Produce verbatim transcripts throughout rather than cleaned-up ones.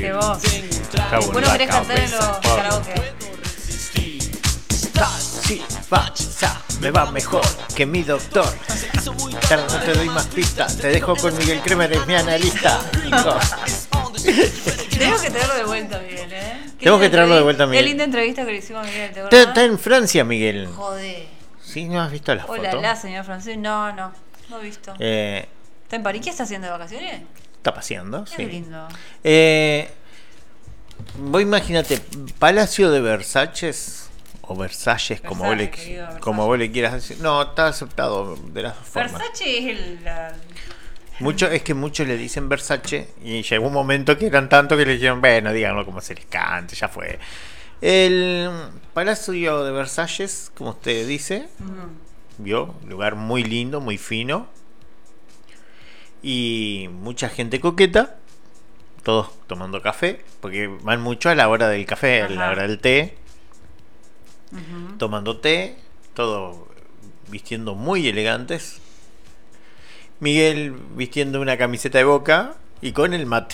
De vos. Cago Vos en no la querés cantar en los cabeza. karaoke. Sí, pasa, me va mejor que mi doctor. Claro, no te doy más pistas. Te dejo con Miguel Kremer, es mi analista. No. Tengo que traerlo de vuelta, Miguel, ¿eh? Qué Tengo que linda traerlo de entrevista- vuelta, Miguel. Qué linda entrevista que le hicimos a Miguel, ¿te Está, acordás? está en Francia, Miguel. Joder. ¿Sí? ¿No has visto las Hola, fotos? la señor francés. No, no, no he visto. Eh, ¿Está en París? ¿Qué está haciendo de vacaciones? está paseando, Qué sí. lindo. Eh, vos imagínate, Palacio de Versalles, o Versalles, como, vos le, Versalles, querido, Versalles. como vos le quieras decir. No, está aceptado de las dos formas. Versace es el... la- Mucho, es que muchos le dicen Versace y llegó un momento que eran tanto que le dijeron, bueno, díganlo como se les cante, ya fue. El Palacio de Versalles, como usted dice, Ujú. vio, lugar muy lindo, muy fino y mucha gente coqueta, todos tomando café, porque van mucho a la hora del café, a la Ajá. hora del té, Ujú. tomando té, todos vistiendo muy elegantes. Miguel vistiendo una camiseta de Boca y con el mate.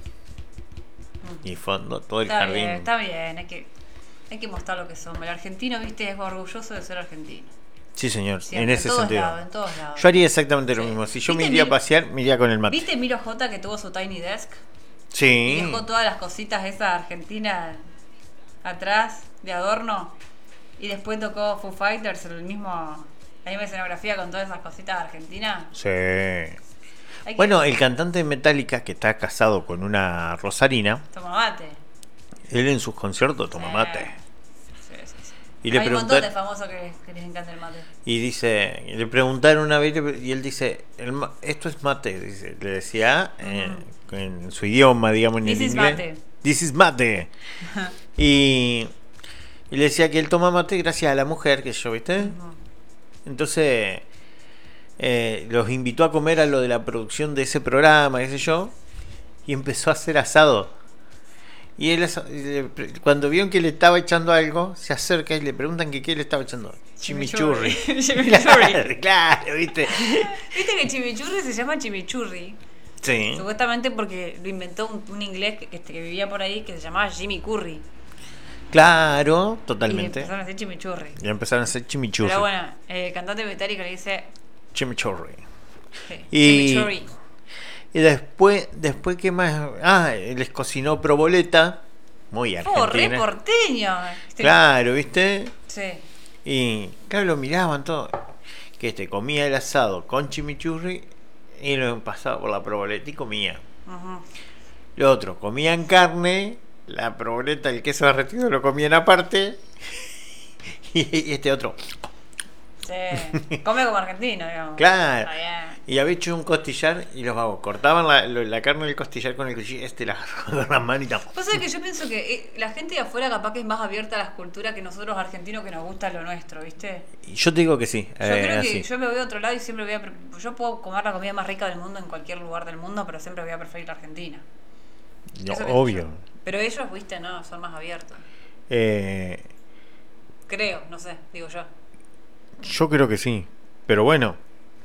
Y fondo, todo el Está jardín. bien, está bien. Hay que, hay que mostrar lo que somos. El argentino, viste, es orgulloso de ser argentino. Sí, señor, Siempre, en ese en todos sentido. lados, en todos lados. Yo haría exactamente lo Sí. mismo. Si yo me ¿Viste iría a Mil- pasear, me iría con el mate. ¿Viste Milo J que tuvo su Tiny Desk? Y Sí. dejó todas las cositas esas argentinas atrás, de adorno? Y después tocó Foo Fighters, el mismo, la misma escenografía con todas esas cositas argentinas. Sí. Hay que- Bueno, el cantante de Metallica, que está casado con una rosarina, Toma mate. él en sus conciertos toma Sí. mate. Sí, sí, sí. Y le Hay un montón de preguntaron, famosos que, que les encanta el mate. y dice, y le preguntaron una vez y él dice, el ma- esto es mate, dice, le decía eh, en su idioma, digamos en This el is inglés. mate. This is mate. y, y le decía que él toma mate gracias a la mujer, que yo, ¿viste? Entonces eh, los invitó a comer a lo de la producción de ese programa, qué sé yo, y empezó a hacer asado. Y él, asa- y le pre- cuando vieron que le estaba echando algo, se acerca y le preguntan que qué le estaba echando. Chimichurri. Chimichurri. Claro, claro, ¿viste? Viste que chimichurri se llama chimichurri. Sí. Supuestamente porque lo inventó un, un inglés que, que, que vivía por ahí que se llamaba Jimmy Curry. Claro, Y totalmente. empezaron a hacer chimichurri. Ya empezaron a hacer chimichurri. Pero bueno, el cantante Metallica le dice Chimichurri. sí, Y- chimichurri. Y después, después ¿qué más? Ah, les cocinó proboleta. Muy Oh, re argentina. porteño. Este- Claro, ¿viste? Sí. Y claro, lo miraban todo. Que este comía el asado con chimichurri y lo pasaba por la proboleta y comía. Ujú. Lo otro, comían carne, la proboleta, el queso derretido lo comían aparte. Y este otro, Sí. Come como argentino, digamos. claro. Está bien. Y había hecho un costillar y los vagos cortaban la, lo- la carne del costillar con el cuchillo, este la agarraba con las manos y tal. Vos sabés que yo pienso que eh, la gente de afuera capaz que es más abierta a las culturas que nosotros argentinos que nos gusta lo nuestro, ¿viste? Y yo te digo que sí. Yo eh, creo que así. yo me voy a otro lado y siempre voy a... pre- Yo puedo comer la comida más rica del mundo en cualquier lugar del mundo, pero siempre voy a preferir la Argentina. No, Eso pienso obvio. yo. Pero ellos, viste, no, son más abiertos. Eh, Creo, no sé, digo yo. yo creo que sí. Pero bueno.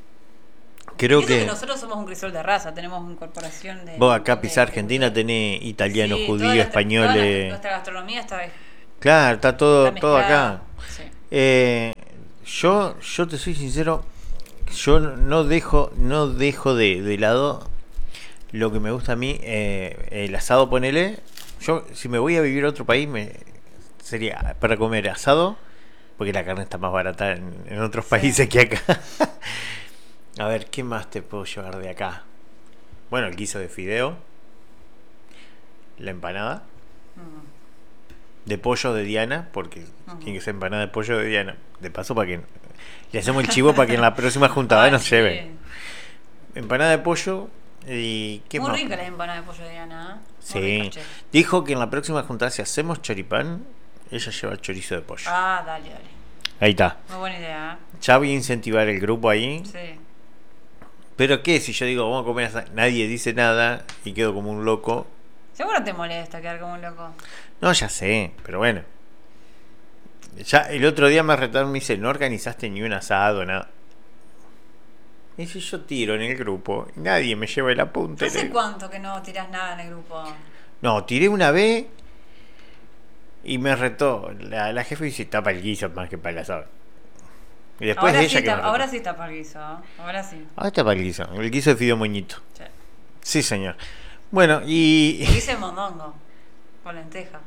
Creo Y eso que que nosotros somos un crisol de raza, tenemos una incorporación de... vos acá de- pisás de Argentina cultura. tenés italiano, Sí, judío, toda la- español. toda la- eh, Nuestra gastronomía está, Claro, está todo, está todo mezclada. acá. Sí. Eh, yo, yo te soy sincero, yo no dejo, no dejo de, de lado lo que me gusta a mí, eh, el asado, ponele. Yo, si me voy a vivir a otro país, me sería para comer asado, porque la carne está más barata en, en otros Sí. países que acá. A ver, ¿qué más te puedo llevar de acá? Bueno, el guiso de fideo, la empanada Mm. de pollo de Diana, porque Ujú. tiene que ser empanada de pollo de Diana. De paso, para que le hacemos el chivo para que en la próxima juntada Ay, nos sí. lleve. Empanada de pollo y ¿qué Muy más? rica la empanada de pollo de Diana, ¿eh? Muy Sí. rica, che. Dijo que en la próxima juntada, si hacemos choripán, ella lleva chorizo de pollo. Ah, dale, dale. Ahí está. Muy buena idea, Ya voy a incentivar el grupo ahí. ¿eh? Sí. Pero qué, si yo digo vamos a comer asado, nadie dice nada y quedo como un loco. Seguro te molesta quedar como un loco. No, ya sé, pero bueno. Ya el otro día me retaron, me dice, no organizaste ni un asado, nada. Y si yo tiro en el grupo y nadie me lleva el apunte. ¿Hace le- cuánto que no tirás nada en el grupo? No, tiré una vez y me retó. La, la jefa dice, tapa el guiso más que para el asado. Y después ahora ella sí que me está, retó. ahora sí está para el guiso, ¿eh? Ahora sí. Ahora está para el guiso. El guiso de fideo moñito. Sí. Sí, señor. Bueno, y... El guiso de mondongo. Con lenteja.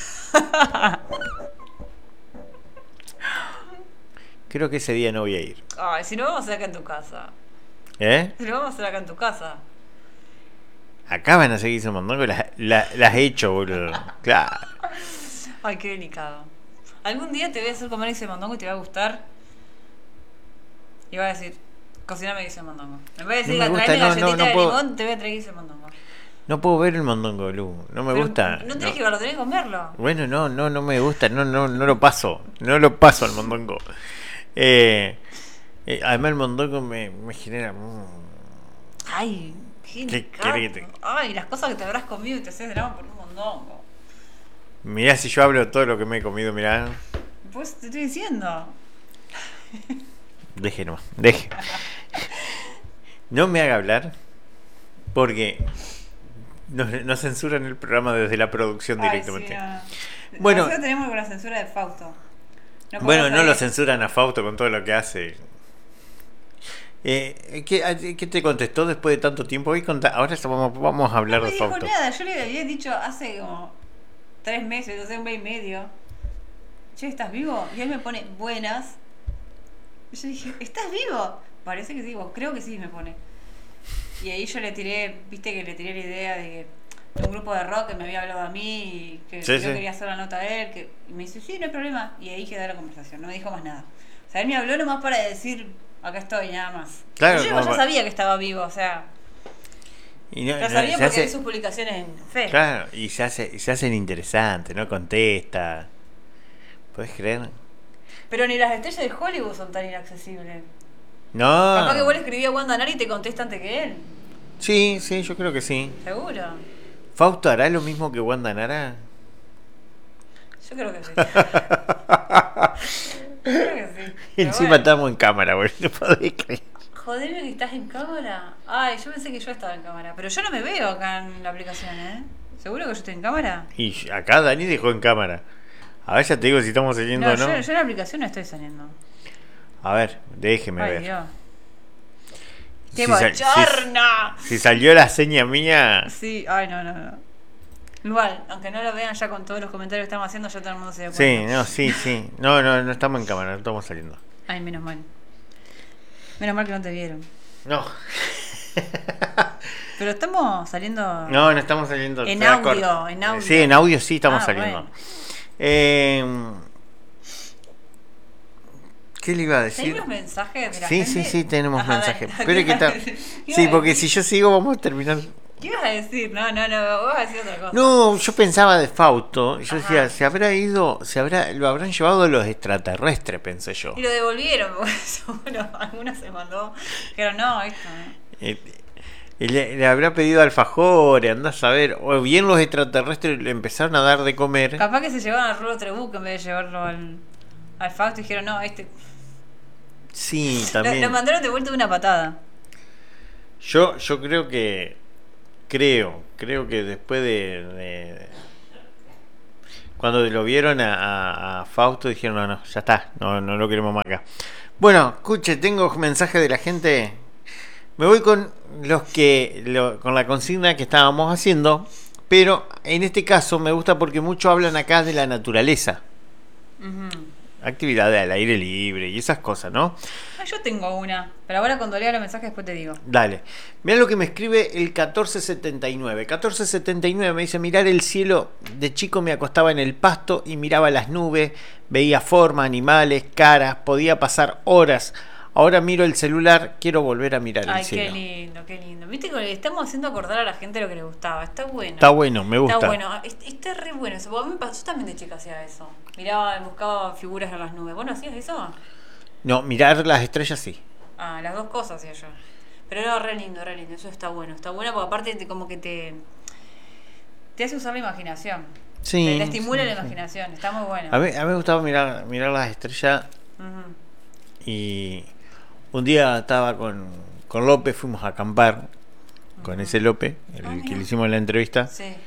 Creo que ese día no voy a ir. Ay, si no vamos a hacer acá en tu casa. ¿Eh? Si no vamos a hacer acá en tu casa. Acá van a seguir ese mondongo. Las, las, las he hecho, boludo. Claro. Ay, qué delicado. Algún día te voy a hacer comer ese mondongo y te va a gustar. Y vas a decir, cociname ese mondongo. En vez de decir, No me gusta, traeme no, galletita no, no de puedo. limón, te voy a traer ese mondongo. No puedo ver el mondongo, Lu. No me Pero gusta. No tenés no. que verlo, tenés que comerlo. Bueno, no, no, no me gusta. No, no, no lo paso. No lo paso al mondongo. Eh, eh, además el mondongo me, me genera... mm, Ay, qué ¿Qué delicado. querés que te- Ay, las cosas que te habrás comido y te haces drama por un mondongo. Mirá, si yo hablo de todo lo que me he comido, mirá. Pues te estoy diciendo. Deje nomás, deje. No me haga hablar porque nos, nos censuran el programa desde la producción Ay, directamente. sí, no. Bueno. Nosotros tenemos con la censura de Fausto. No Bueno, podemos no lo salir. censuran a Fausto con todo lo que hace. Eh, ¿qué, ¿Qué te contestó después de tanto tiempo? Hoy conta- ahora vamos, vamos a hablar No me de dijo Fausto. nada, yo le había dicho hace como tres meses, no sé, un mes y medio. Che, ¿estás vivo? Y él me pone buenas. Y yo dije, ¿estás vivo? Parece que sí, o creo que sí, me pone. Y ahí yo le tiré, viste que le tiré la idea de que de un grupo de rock que me había hablado a mí y que Sí, yo sí. quería hacer la nota a él. Que, y me dice, sí, no hay problema. Y ahí quedó la conversación, no me dijo más nada. O sea, él me habló nomás para decir, acá estoy, nada más. Claro, Yo como ya pa- sabía que estaba vivo, o sea, Y no- ya no, sabía se porque vi hace- sus publicaciones en Fe. Claro, y se hace, y se hacen interesantes, no contesta. ¿Puedes creer? Pero ni las estrellas de Hollywood son tan inaccesibles. No. Capaz que vos le escribí a Wanda Nari y te contesta antes que él. Sí, sí, yo creo que sí. Seguro. ¿Fausto hará lo mismo que Wanda Nara? Yo creo que sí. Yo creo que sí. Pero Encima bueno. estamos en cámara, boludo. No podés creer. Jodeme que estás en cámara. Ay, yo pensé que yo estaba en cámara. Pero yo no me veo acá en la aplicación, ¿eh? ¿Seguro que yo estoy en cámara? Y acá Dani dejó en cámara. A ver, ya te digo si estamos saliendo No, o no. yo, yo en la aplicación no estoy saliendo. A ver, déjeme Ay, ver. Dios. ¡Qué Si sal- bochorno! Si, si salió la seña mía. Sí, ay, no, no, no. Igual, aunque no lo vean ya con todos los comentarios que estamos haciendo, ya todo el mundo se dio cuenta. Sí, no, sí, sí. No, no, no estamos en cámara, no estamos saliendo. Ay, menos mal. Menos mal que no te vieron. No. Pero estamos saliendo. No, no estamos saliendo. En se da audio, corto. en audio. Sí, en audio sí estamos Ah, saliendo. bueno. Eh, ¿Qué le iba a decir? ¿Tenemos mensajes de la Sí, gente? sí, sí, tenemos Ajá, mensajes. dale. Pero es que está- ¿Qué ibas Sí, a porque decir? si yo sigo vamos a terminar. ¿Qué ibas a decir? No, no, no, vos vas a decir otra cosa. No, yo pensaba de Fausto. Yo Ajá. decía, se habrá ido, se habrá, lo habrán llevado los extraterrestres, pensé yo. Y lo devolvieron, porque seguro alguna se mandó. Dijeron, no, esto no. Eh, y le, le habrá pedido alfajores, andás a ver. O bien los extraterrestres le empezaron a dar de comer. Capaz que se llevaron al Rulo Trebuch en vez de llevarlo al, al Fausto y dijeron, no, este. Sí, Lo, también. lo mandaron de vuelta de una patada. Yo, yo creo que. Creo, creo que después de. de- cuando lo vieron a, a- a Fausto dijeron, no, no, ya está, no, no lo queremos más acá. Bueno, escuche, tengo mensajes de la gente. Me voy con los que. lo- con la consigna que estábamos haciendo. Pero en este caso me gusta porque muchos hablan acá de la naturaleza. Ujú. Actividades al aire libre y esas cosas, ¿no? Ah, yo tengo una. Pero ahora cuando lea los mensajes después te digo. Dale. Mira lo que me escribe el catorce setenta y nueve. catorce setenta y nueve me dice, mirar el cielo. De chico me acostaba en el pasto y miraba las nubes, veía formas, animales, caras, podía pasar horas. Ahora miro el celular, quiero volver a mirar Ay, el cielo. qué lindo, qué lindo. Viste que le estamos haciendo acordar a la gente lo que le gustaba. Está bueno. Está bueno, me gusta. Está bueno. Es- Está re bueno eso. Porque a mí me pasó- yo también de chica hacía eso. Miraba, buscaba figuras en las nubes. ¿Vos no hacías eso? No, mirar las estrellas sí. Ah, las dos cosas hacía yo. Pero era re lindo, re lindo. Eso está bueno. Está bueno porque aparte te, como que te... Te hace usar la imaginación. Sí. Te, te estimula sí, la sí. imaginación. Está muy bueno. A mí, a mí me gustaba mirar, mirar las estrellas Ujú. y un día estaba con, con López, fuimos a acampar con ese López, el Ah, que mira. le hicimos la entrevista. Sí.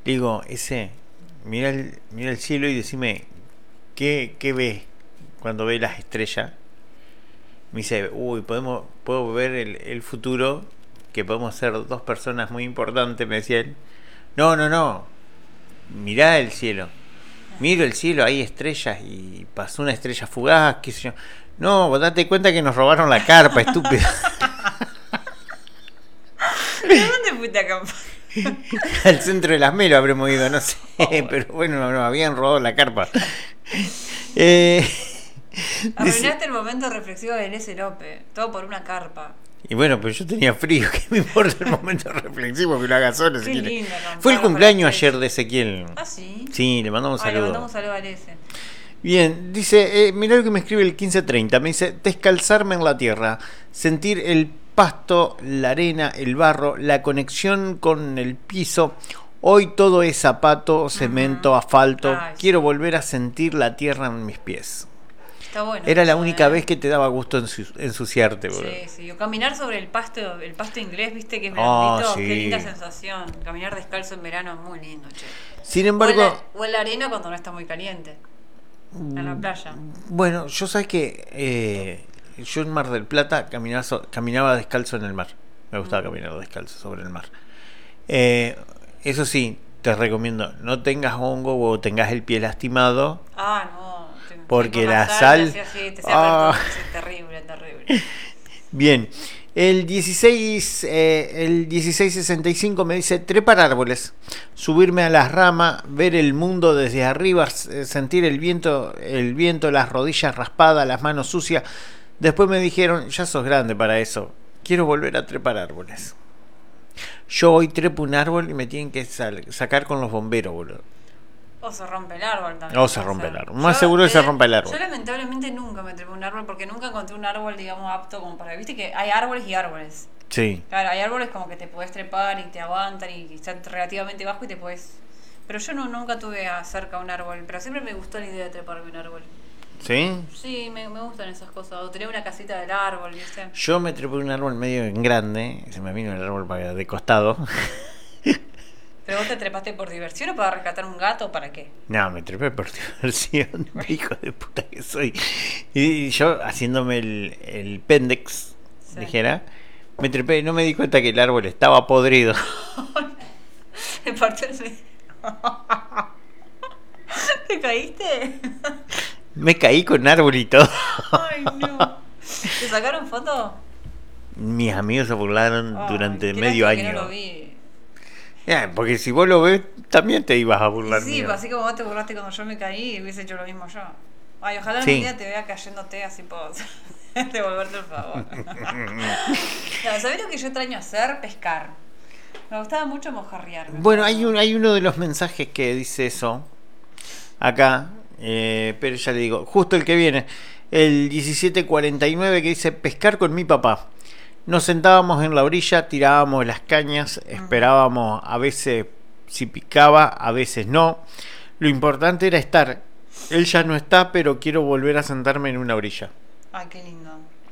Le digo, ese, mira el, mira el cielo y decime, ¿qué, qué ves cuando ves las estrellas? Me dice, uy, podemos, puedo ver el, el futuro, que podemos ser dos personas muy importantes, me decía él. No, no, no, mirá el cielo. Miro el cielo, hay estrellas y pasó una estrella fugaz, qué sé yo. No, vos date cuenta que nos robaron la carpa, estúpido. ¿De dónde fuiste a acampar? Al centro de las Melos habremos ido, no sé, Oh, bueno. pero bueno, nos no, habían robado la carpa. Eh, Arruinaste dice, el momento reflexivo de Elise López. Todo por una carpa. y bueno, pero yo tenía frío, ¿qué me importa el momento reflexivo que lo haga solo? Si Qué quiere? lindo, acampar Fue el bajo cumpleaños la ayer estrella. de Ezequiel. Ah, sí. Sí, le mandamos un Ay, le saludo. mandamos un saludo a Elise. Bien, dice, eh, mirá lo que me escribe el quince treinta, me dice, descalzarme en la tierra, sentir el pasto, la arena, el barro, la conexión con el piso, hoy todo es zapato, cemento, Ujú. asfalto, Ay, quiero sí. volver a sentir la tierra en mis pies. Está bueno. Era la eso, única ¿eh? vez que te daba gusto ensu- ensuciarte, boludo. Sí, sí. O caminar sobre el pasto, el pasto inglés, viste que es Ah, blandito. sí. Qué linda sensación. Caminar descalzo en verano es muy lindo, che. Sin O en, embargo, la, o en la arena cuando no está muy caliente. En la playa. bueno, yo sabes que eh, yo en Mar del Plata caminaba, so- caminaba descalzo en el mar. Me gustaba caminar descalzo sobre el mar. Eh, eso sí, te recomiendo, no tengas hongo o tengas el pie lastimado. Ah, no. te- Porque te la cortas sal- Te, hace- te Ah. cierra el- es terrible, terrible. Bien, el dieciséis, eh, el dieciséis sesenta y cinco me dice trepar árboles, subirme a las ramas, ver el mundo desde arriba, s- sentir el viento, el viento, las rodillas raspadas, las manos sucias. Después me dijeron, ya sos grande para eso, quiero volver a trepar árboles. Yo hoy trepo un árbol y me tienen que sal- sacar con los bomberos, boludo. O se rompe el árbol también. O se puede rompe ser. el árbol. Más Yo, seguro que se eh, rompa el árbol. Yo lamentablemente nunca me trepé un árbol porque nunca encontré un árbol, digamos, apto como para... Viste que hay árboles y árboles. Sí. Claro, hay árboles como que te podés trepar y te aguantan y están relativamente bajo y te podés... Pero yo no, nunca tuve cerca un árbol, pero siempre me gustó la idea de treparme un árbol. ¿Sí? Sí, me, me gustan esas cosas. O tener una casita del árbol, ¿viste? Yo me trepé un árbol medio grande, se me vino el árbol para de costado. ¿Pero vos te trepaste por diversión o para rescatar un gato o para qué? No, me trepé por diversión, hijo de puta que soy. Y yo haciéndome el, el pendex, Sí. dijera, me trepé y no me di cuenta que el árbol estaba podrido. Me partió el medio. ¿Te caíste? Me caí con árbol y todo. Ay, no. ¿Te sacaron foto? Mis amigos se burlaron Ay, durante qué medio lástima año. que no lo vi. Ya, porque si vos lo ves, también te ibas a burlar. Sí, mío. pues así como vos te burlaste cuando yo me caí, hubiese hecho lo mismo yo. Ay, ojalá Sí. algún día te vea cayéndote así puedo devolverte el favor. No, ¿sabés lo que yo extraño hacer? Pescar. Me gustaba mucho mojarrearme. Bueno, hay un hay uno de los mensajes que dice eso acá, eh, pero ya le digo, justo el que viene, el diecisiete cuarenta y nueve que dice pescar con mi papá. Nos sentábamos en la orilla, tirábamos las cañas, esperábamos a veces si picaba, a veces no. Lo importante era estar. Él ya no está, pero quiero volver a sentarme en una orilla. Ay, qué lindo.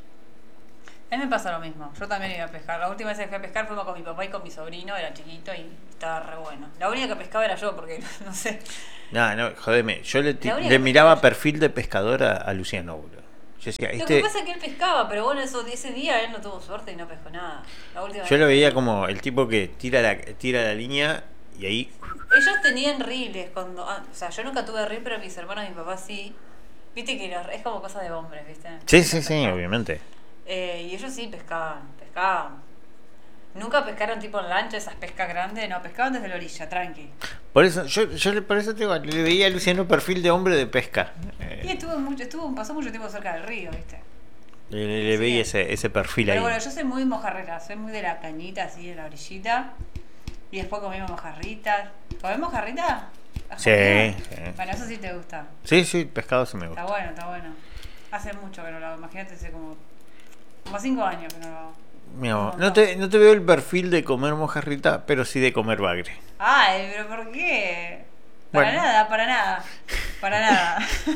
A mí me pasa lo mismo. Yo también iba a pescar. La última vez que fui a pescar fuimos con mi papá y con mi sobrino, era chiquito y estaba re bueno. La única que pescaba era yo, porque no sé. No, no, jodeme. Yo le, ti- La única le que miraba pescaba yo. perfil de pescador a, a Luciano, boludo. Yo decía, Lo este, que pasa es que él pescaba, pero bueno, eso, ese día él no tuvo suerte y no pescó nada. La última yo vez lo que- veía como el tipo que tira la, tira la línea y ahí. Ellos tenían riles cuando. Ah, o sea, yo nunca tuve reel, pero mis hermanos y mi papá sí. Viste que los- es como cosa de hombres, ¿viste? Sí, sí, sí, obviamente. Eh, y ellos sí pescaban, pescaban. Nunca pescaron tipo en lancha, esas pescas grandes, no, pescaban desde la orilla, tranqui. Por eso, yo, yo le- por eso te digo, le veía a Luciano perfil de hombre de pesca. Eh, Y estuvo mucho, estuvo, pasó mucho tiempo cerca del río, ¿viste? le, le- le Sí. veía ese, ese perfil Pero ahí. bueno, yo soy muy mojarrera, soy muy de la cañita así de la orillita. Y después comimos mojarritas. ¿Comés mojarrita? ¿Has Sí, comido? sí. Bueno, eso sí te gusta. Sí, sí, pescado sí me Está gusta. bueno, está bueno. Hace mucho que no lo hago, imagínate, hace como, como cinco años que no lo hago. Mi amor, Un no montón. te, no te veo el perfil de comer mojarrita, pero sí de comer bagre. Ay, pero ¿por qué? Para Bueno. nada, para nada. Para nada.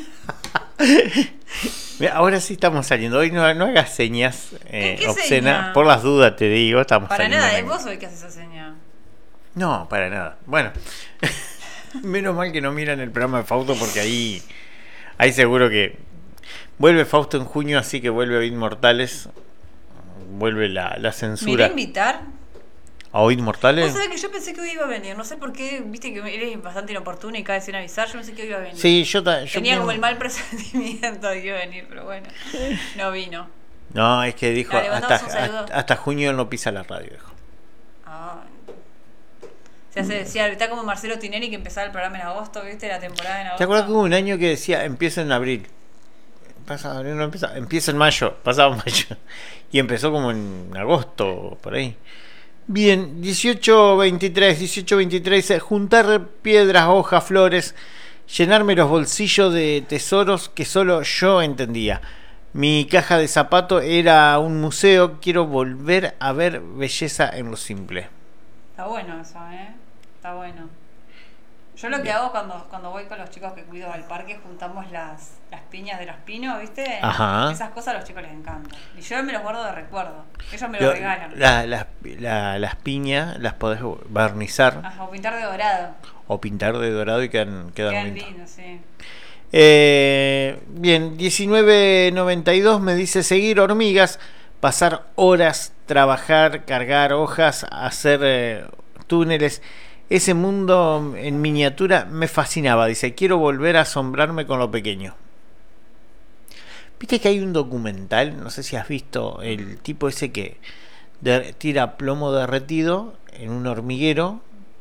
Mira, ahora sí estamos saliendo. Hoy no, no hagas señas eh, ¿Qué- qué obscenas. seña? Por las dudas te digo, estamos Para saliendo. nada, en- es vos hoy que haces esa seña. No, para nada. Bueno, menos mal que no miran el programa de Fausto porque ahí, ahí seguro que vuelve Fausto en junio, así que vuelve a Inmortales, vuelve la, la ¿Me censura. iré a invitar? ¿A Oíd Mortales? Vos sabés que yo pensé que hoy iba a venir, no sé por qué, viste que eres bastante inoportuna y cae sin avisar, yo pensé que hoy iba a venir. Sí, yo, ta, yo Tenía como pienso- el mal presentimiento de que iba a venir, pero bueno, no vino. No, es que dijo, No, le hasta, mandamos un saludo. hasta, hasta junio él no pisa la radio, dijo. Ah, se hace decía, está como Marcelo Tinelli que empezaba el programa en agosto, viste, la temporada en agosto. ¿Te acuerdas que hubo un año que decía, empieza en abril? Pasa abril, no empieza, empieza en mayo, pasaba mayo. Y empezó como en agosto, por ahí. Bien, dieciocho veintitrés, dieciocho veintitrés, eh, juntar piedras, hojas, flores, llenarme los bolsillos de tesoros que solo yo entendía. Mi caja de zapato era un museo, quiero volver a ver belleza en lo simple. Está bueno eso, ¿eh? Está bueno. Yo lo que hago cuando, cuando voy con los chicos que cuido al parque, juntamos las, las piñas de los pinos, ¿viste? Ajá. Esas cosas a los chicos les encantan. Y yo me los guardo de recuerdo. Ellos me Lo- los regalan. la- las, la- las piñas las podés barnizar Ajá, o pintar de dorado. o pintar de dorado y quedan, quedan Quedan lindas. lindos, sí. Eh, bien, diecinueve noventa y dos me dice seguir hormigas, pasar horas, trabajar, cargar hojas, hacer eh, túneles. Ese mundo en miniatura me fascinaba. Dice, quiero volver a asombrarme con lo pequeño. Viste que hay un documental, no sé si has visto, el tipo ese que de- tira plomo derretido en un hormiguero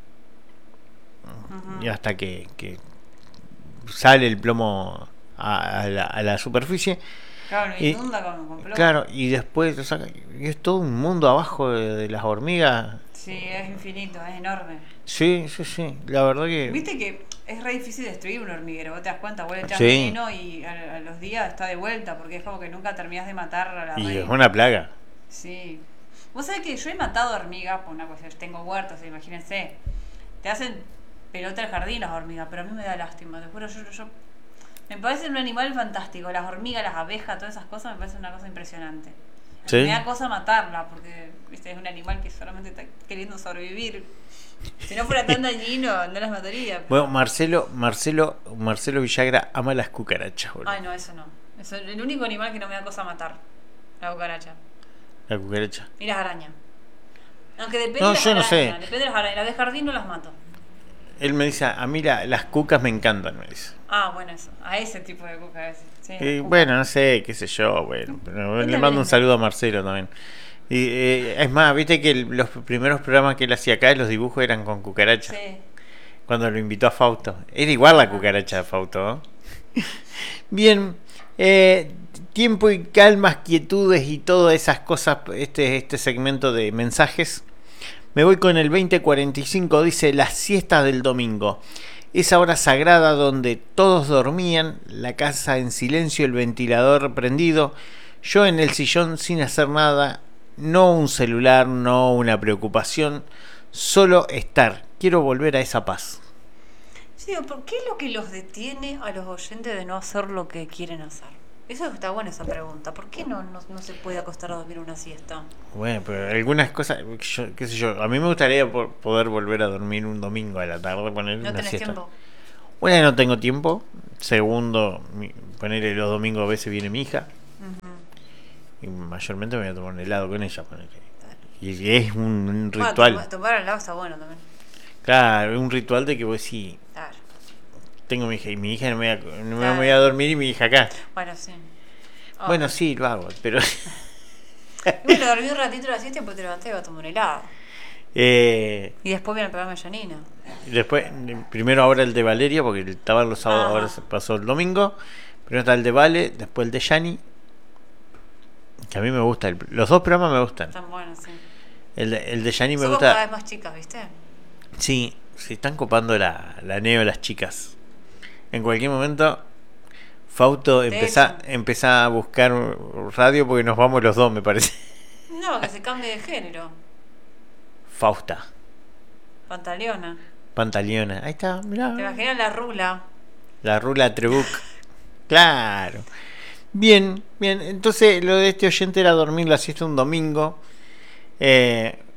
Ujú. y hasta que, que sale el plomo a, a la, a la superficie. Claro, lo Y- inunda con, con plomo. Claro, y después lo saca, y es todo un mundo abajo de, de las hormigas. Sí, es infinito, es enorme. Sí, sí, sí, la verdad que... Viste que es re difícil destruir un hormiguero, vos te das cuenta, vos le echás Sí. veneno y a, a los días está de vuelta, porque es como que nunca terminás de matar a la Y reina. es una plaga. Sí. Vos sabés que yo he matado hormigas por una cuestión, tengo huertos, imagínense. Te hacen pelota al jardín las hormigas, pero a mí me da lástima, te juro, yo, yo me parece un animal fantástico, las hormigas, las abejas, todas esas cosas me parecen una cosa impresionante. ¿Sí? Me da cosa matarla, porque ¿viste? Es un animal que solamente está queriendo sobrevivir. Si no fuera tan dañino, no las mataría. pero- Bueno, Marcelo, Marcelo, Marcelo Villagra ama las cucarachas, boludo. Ay, no, eso no. Eso es el único animal que no me da cosa matar. La cucaracha. La cucaracha. Y las arañas. Aunque depende No, de las yo no arañas. sé. Depende de las arañas. Las de jardín no las mato. Él me dice, a mí la- las cucas me encantan, me dice. Ah, bueno, eso. A ese tipo de cuca. Ese. Sí, Y cuca. bueno, no sé, qué sé yo, bueno, pero le Cuéntale, mando un Linda. saludo a Marcelo también. Y eh, es más, viste que el- los primeros programas que él hacía acá, los dibujos eran con cucarachas. Sí. Cuando lo invitó a Fausto. Era igual la cucaracha de Fausto, ¿no? Bien, eh, tiempo y calmas, quietudes y todas esas cosas, este, este segmento de mensajes. Me voy con el veinte cuarenta y cinco, dice la siesta del domingo. Esa hora sagrada donde todos dormían, la casa en silencio, el ventilador prendido, yo en el sillón sin hacer nada, no un celular, no una preocupación, solo estar. Quiero volver a esa paz. Yo digo, ¿por qué es lo que los detiene a los oyentes de no hacer lo que quieren hacer? Eso está buena esa pregunta. ¿Por qué no, no, no se puede acostar a dormir una siesta? Bueno, pero algunas cosas, yo, qué sé yo, a mí me gustaría por- poder volver a dormir un domingo a la tarde, poner ¿No una tenés siesta. tiempo? Una, no tengo tiempo. Segundo, mi- ponerle los domingos a veces viene mi hija. Ujú. Y mayormente me voy a tomar un helado con ella. Ponele. Y es un, un Bueno, ritual. tom- tomar al lado está bueno también. Claro, es un ritual de que vos sí, Claro. tengo mi hija y mi hija no me, voy a, no me Claro. voy a dormir y mi hija acá. Bueno, sí. Oh. Bueno, sí, lo hago, pero... Y bueno, dormí un ratito la siesta y después te levanté y iba a tomar un helado. eh, Y después viene el programa de Janina. Después, primero ahora el de Valeria, porque estaba los sábados, Ajá. ahora se pasó el domingo. Primero está el de Vale, después el de Yani. Que a mí me gusta, el- los dos programas me gustan. Están buenos, sí. El de, el de Yani me Somos cada gusta. vez más chicas, ¿viste? Sí, se están copando la, la neo las chicas. En cualquier momento, Fausto De empezá, hecho. empezá a buscar radio porque nos vamos los dos, me parece. No, que se cambie de género. Fausta, Pantaleona. Pantaleona. Ahí está, mirá. ¿Te imaginas la rula? La Rula Trebuc. Claro. Bien, bien. Entonces lo de este oyente era dormir la siesta un domingo. Eh,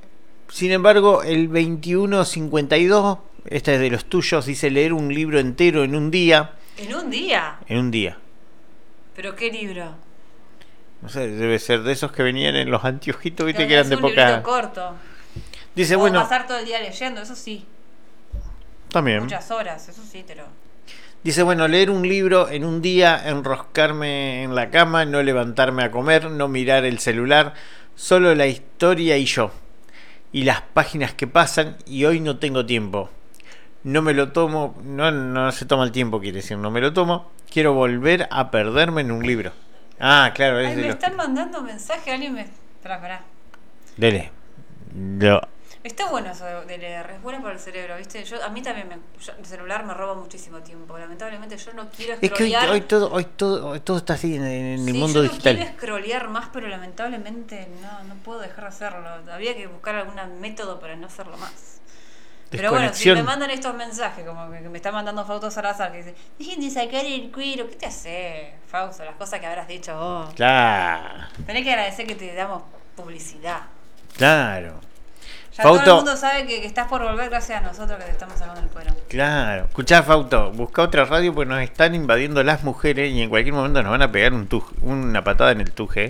sin embargo, el veintiuno cincuenta y dos, este es de los tuyos, dice leer un libro entero en un día. ¿En un día? En un día. ¿Pero qué libro? No sé, debe ser de esos que venían en los anteojitos, viste, Que que eran de un poca. librito corto. Dice, o bueno. pasar todo el día leyendo, eso sí. También. Muchas horas, eso sí, pero. Dice, bueno, leer un libro en un día, enroscarme en la cama, no levantarme a comer, no mirar el celular, solo la historia y yo. Y las páginas que pasan, y hoy no tengo tiempo. No me lo tomo, no, no se toma el tiempo, quiere decir, no me lo tomo. Quiero volver a perderme en un libro. Ah, claro, es Ay, de me los... están mandando mensaje, alguien me. Esperá, esperá. Dele. Lo... Está bueno eso de, de leer, es bueno para el cerebro, ¿viste? Yo, a mí también me, yo, el celular me roba muchísimo tiempo. Lamentablemente yo no quiero Es que hoy, scrollear. hoy todo, hoy todo, hoy todo está así en, en el Sí, mundo yo digital. no quiero scrollear más, pero lamentablemente no, no puedo dejar de hacerlo. Había que buscar algún método para no hacerlo más. Pero bueno, si me mandan estos mensajes, como que, que me está mandando Fausto Salazar, que dice, dejen de sacar el cuero, ¿qué te hace, Fausto? Las cosas que habrás dicho vos. Claro. Tenés que agradecer que te damos publicidad. Claro. Ya Fausto, todo el mundo sabe que, que estás por volver gracias a nosotros que te estamos sacando el cuero. Claro. Escuchá, Fausto, busca otra radio porque nos están invadiendo las mujeres y en cualquier momento nos van a pegar un tuje, una patada en el tuje.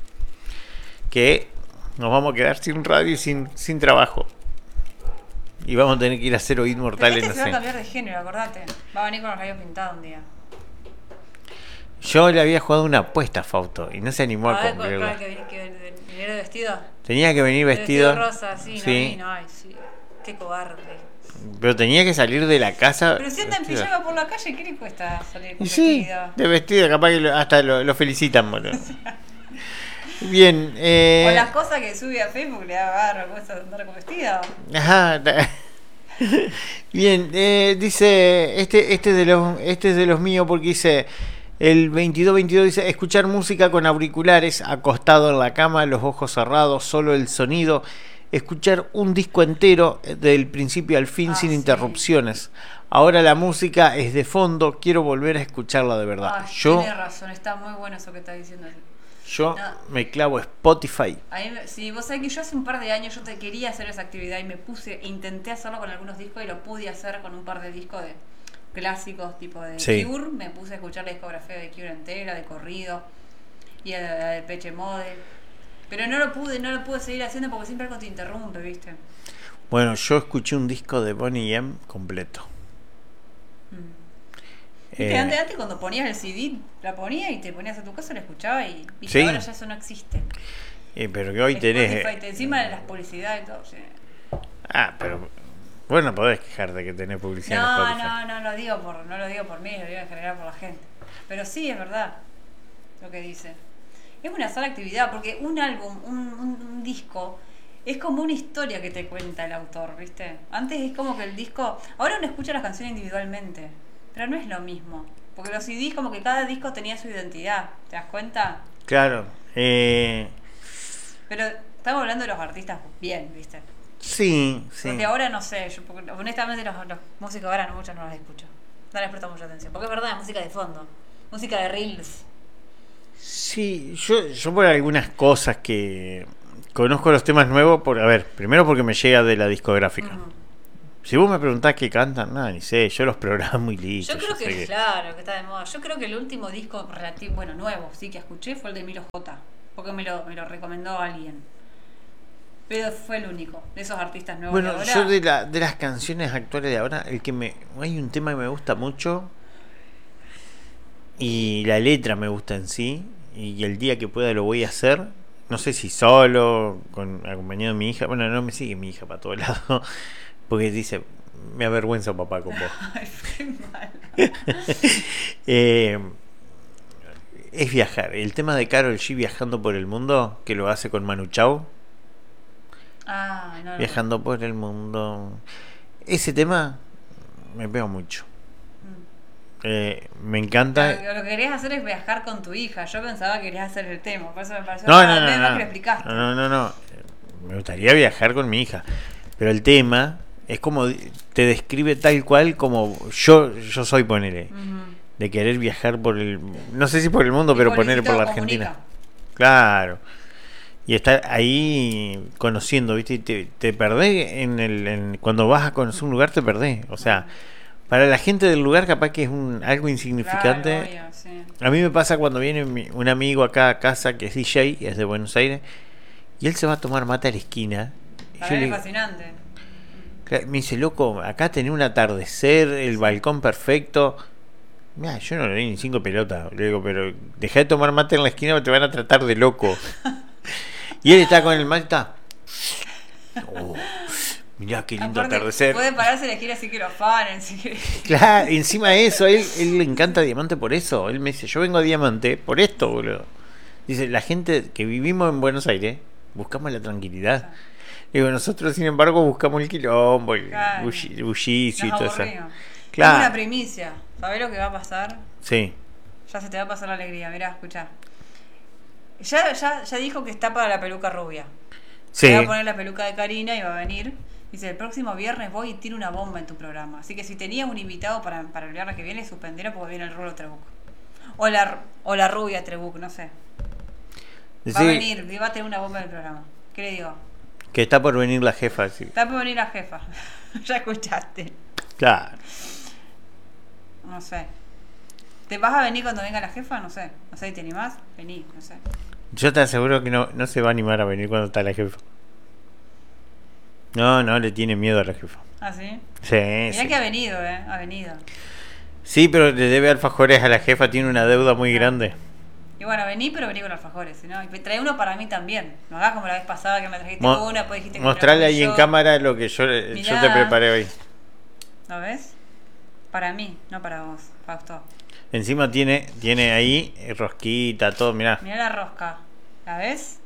Que nos vamos a quedar sin radio y sin, sin trabajo. Y vamos a tener que ir a hacer oíd mortales, Este no se va a sé. cambiar de género, acordate. Va a venir con los rayos pintados un día. Yo le había jugado una apuesta a Fausto y no se animó a, A ver, cumplirla. ¿cuál que viene que viene de vestido? Tenía que venir De vestido. rosa, sí, no sí, vino, ay, sí. Qué cobarde. pero tenía que salir de la casa. Pero si anda en vestido. pijama por la calle, ¿qué le cuesta salir con Y sí, vestido? de vestido, capaz que lo- hasta lo, lo felicitan, boludo. Bien, eh. O las cosas que sube a Facebook le da barro, cosas de andar con vestido. Ajá. ta- Bien, eh, dice, este, este, de los, este es de los míos porque dice, el veintidós veintidós dice, escuchar música con auriculares, acostado en la cama, los ojos cerrados, solo el sonido, escuchar un disco entero del principio al fin Ah, sin sí. interrupciones. Ahora la música es de fondo, quiero volver a escucharla de verdad. Ay, yo tiene razón, está muy bueno eso que está diciendo. yo No. me clavo Spotify. A mí me- sí, vos sabés que yo hace un par de años yo te quería hacer esa actividad y me puse, intenté hacerlo con algunos discos y lo pude hacer con un par de discos de clásicos tipo de Sí. Cure. Me puse a escuchar la discografía de Cure entera, de corrido, y el, el Peche Mode. Pero no lo pude, no lo pude seguir haciendo porque siempre algo te interrumpe, ¿viste? Bueno, yo escuché un disco de Bonnie M completo. Viste, Eh, antes, antes cuando ponías el C D, la ponías y te ponías a tu casa, la escuchabas y, y Sí. ahora ya eso no existe. eh, pero que hoy tenés... Spotify, eh, te- encima de las publicidades y todo. Sí. Ah, pero vos no podés quejarte que tenés publicidad en No, Spotify. no, no lo digo por, no lo digo por mí, lo digo en general por la gente. Pero sí, es verdad lo que dice. Es una sola actividad, porque un álbum, un, un, un disco, es como una historia que te cuenta el autor, ¿viste? Antes es como que el disco... Ahora uno escucha las canciones individualmente, pero no es lo mismo. Porque los C Ds como que cada disco tenía su identidad, ¿te das cuenta? Claro. Eh, Pero estamos hablando de los artistas bien, ¿viste? sí, sí. Porque ahora no sé, yo porque, honestamente los, los músicos ahora no, muchos no los escucho. No les presto mucha atención. Porque es verdad, es música de fondo. Música de reels. Sí, yo, yo por algunas cosas que conozco los temas nuevos, por a ver, primero porque me llega de la discográfica. Ujú. Si vos me preguntás qué cantan, nada, ni sé, yo los programo y listo. Yo creo sé que, claro, que está de moda. Yo creo que el último disco relativo, bueno, nuevo, sí, que escuché fue el de Milo J. Porque me lo, me lo recomendó alguien. Pero fue el único, de esos artistas nuevos Bueno, de ahora. yo de, la, de las canciones actuales de ahora, el que me hay un tema que me gusta mucho y la letra me gusta en sí y el día que pueda lo voy a hacer. No sé si solo, con acompañado de mi hija. Bueno, no me sigue mi hija para todos lados porque dice, me avergüenza papá con vos. Ay, qué mala. eh, es viajar. El tema de Karol G viajando por el mundo, que lo hace con Manu Chao. Ah, no, no. Viajando por el mundo. Ese tema me pega mucho. Mm. Eh, me encanta. Lo, lo que querías hacer es viajar con tu hija. Yo pensaba que querías hacer el tema. Por eso me pareció No, raro. no, no, Además no. que lo explicaste. No, no, no, no. Me gustaría viajar con mi hija. Pero el tema es como te describe tal cual como yo yo soy, ponele. Ujú. De querer viajar por el. No sé si por el mundo, Y pero por poner por Luisito la Argentina. Comunica. Claro. y estar ahí conociendo, ¿viste? Y te, te perdés en el, en, cuando vas a conocer un lugar, te perdés. O sea, para la gente del lugar capaz que es un algo insignificante. Claro, obvio, sí. A mí me pasa cuando viene mi, un amigo acá a casa que es D J, es de Buenos Aires, y él se va a tomar mate a la esquina. Y Para yo mí le es digo, fascinante. me dice, loco, acá tenés un atardecer, el balcón perfecto. Mira, yo no le doy ni cinco pelotas. Le digo, pero deja de tomar mate en la esquina o te van a tratar de loco. Y él está con el mate, está. Oh, mirá qué lindo Aparte, atardecer. puede pararse a elegir así que lo afanen. Si quiere. Claro, encima de eso, él, él le encanta Diamante por eso. Él me dice, yo vengo a Diamante por esto, boludo. Dice, la gente que vivimos en Buenos Aires, buscamos la tranquilidad. Digo, nosotros, sin embargo, buscamos el quilombo, el Claro. bulli- bullicio y Nos todo eso. aburrimos. Claro. Es una primicia. ¿Sabés lo que va a pasar? Sí. Ya se te va a pasar la alegría. Mirá, escuchá. Ya, ya, ya dijo que está para la peluca rubia. Sí. Se va a poner la peluca de Karina y va a venir. Dice, el próximo viernes voy y tiro una bomba en tu programa. Así que si tenías un invitado para, para el viernes que viene, suspendelo porque viene el Rulo Trebuc. O la, o la rubia Trebuc, no sé. Va a Decí venir y va a tener una bomba en el programa. ¿Qué le digo? que está por venir la jefa. Sí. Está por venir la jefa. Ya escuchaste. Claro. No sé. ¿Te vas a venir cuando venga la jefa? No sé. No sé si te animás. Vení, no sé. Yo te aseguro que no, no se va a animar a venir cuando está la jefa. No, no, le tiene miedo a la jefa. ¿Ah, sí? Sí, Mirá sí. que ha venido, ¿eh? Ha venido. Sí, pero le debe alfajores a la jefa, tiene una deuda muy Ah. grande. Y bueno, vení, pero vení con alfajores, ¿no? Y trae uno para mí también. No hagas como la vez pasada que me trajiste Mo- una, pues dijiste que Mostrale me la ahí en comí yo. cámara lo que yo, yo Mirá. te preparé hoy. ¿Lo ves? Para mí, no para vos, Fausto. Encima tiene, tiene ahí rosquita, todo, mirá. Mirá la rosca. ¿La ves?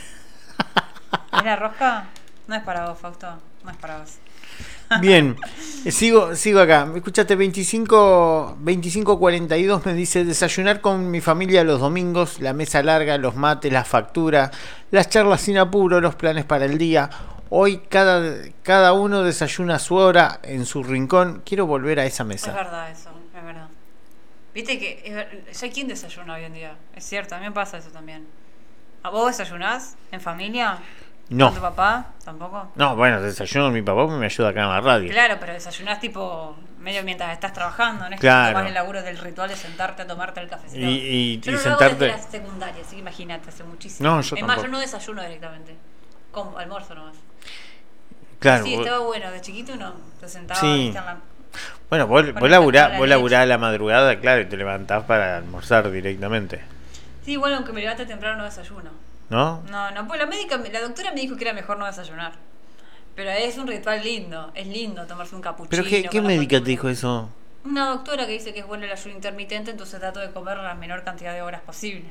¿Ves la rosca? No es para vos, Fausto. No es para vos. Bien, eh, sigo, sigo acá. Escuchate, veinticinco, veinticinco cuarenta y dos me dice, desayunar con mi familia los domingos, la mesa larga, los mates, la factura, las charlas sin apuro, los planes para el día. Hoy cada, cada uno desayuna a su hora, en su rincón. Quiero volver a esa Es mesa. verdad eso, es verdad. Viste que es ver- ya quién desayuna hoy en día. Es cierto, a mí me pasa eso también. ¿A vos desayunás en familia? No. ¿Con tu papá? ¿Tampoco? No, bueno, desayuno con mi papá porque me ayuda acá en la radio. Claro, pero desayunás tipo medio mientras estás trabajando, ¿no? Es Claro. que tomás el laburo del ritual de sentarte a tomarte el cafecito. Y- y- yo y no lo hago sentarte- desde la secundaria, así que imagínate, hace muchísimo. No, yo es más, tampoco. yo no desayuno directamente. Como almuerzo nomás. Claro, Sí, vos- estaba bueno, de chiquito uno te sentaba, Sí. viste, en la- bueno, vos, Con vos el laburás, café a la vos leche. laburás a la madrugada, claro, y te levantás para almorzar directamente, Sí, igual aunque me levante temprano no desayuno. ¿no? No, no, pues la médica, la doctora me dijo que era mejor no desayunar. Pero es un ritual lindo, es lindo tomarse un capuchino. ¿Pero qué, qué con la médica te factura. dijo eso? Una doctora que dice que es bueno el ayuno intermitente, entonces trato de comer la menor cantidad de horas posible.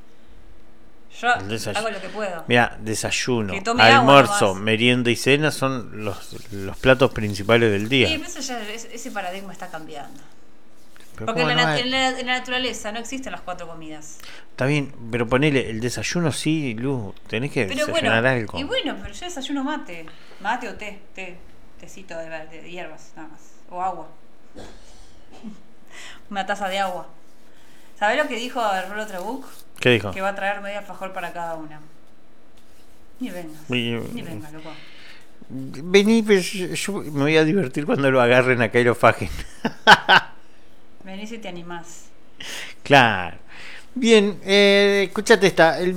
Yo El desayu- hago lo que puedo. Mira, desayuno, Que tome agua almuerzo, nomás. merienda y cena son los, los platos principales del día. Sí, pero eso ya, ese ese paradigma está cambiando. Pero Porque en ¿cómo la, no nat- hay? en, la, en la naturaleza no existen las cuatro comidas. Está bien, pero ponele el desayuno sí, Lu, tenés que Pero bueno, desayunar algo. y bueno, pero yo desayuno mate. Mate o té, té, tecito de, de hierbas, nada más. O agua. Una taza de agua. ¿Sabés lo que dijo el Rulo Trebuc? ¿Qué dijo? Que va a traer medio alfajor para cada una. Ni vengas. Y- Ni vengas, loco. Vení, pero yo, yo me voy a divertir cuando lo agarren acá y lo fajen. Venís y te animás. Claro. Bien, eh, escúchate esta. El